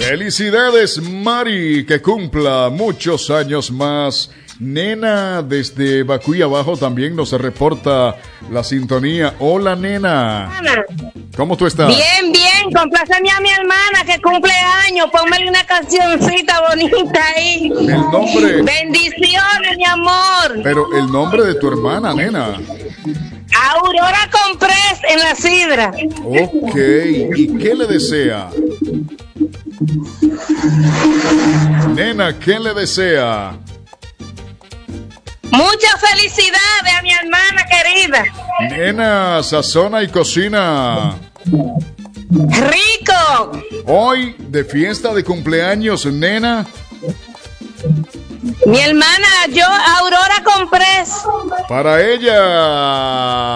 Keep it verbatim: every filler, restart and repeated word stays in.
Felicidades, Mari, que cumpla muchos años más. Nena, desde Bacuy abajo también nos reporta la sintonía. Hola, nena. ¿Cómo tú estás? Bien, bien. Compláceme a mi hermana que cumple años. Póngale una cancioncita bonita ahí. El nombre. Bendiciones, mi amor. Pero el nombre de tu hermana, nena. Aurora Comprés en la sidra. Ok. ¿Y qué le desea? Nena, ¿qué le desea? Muchas felicidades a mi hermana querida. Nena, sazona y cocina. Rico. Hoy, de fiesta de cumpleaños, nena. Mi hermana, yo, Aurora Comprés. Para ella.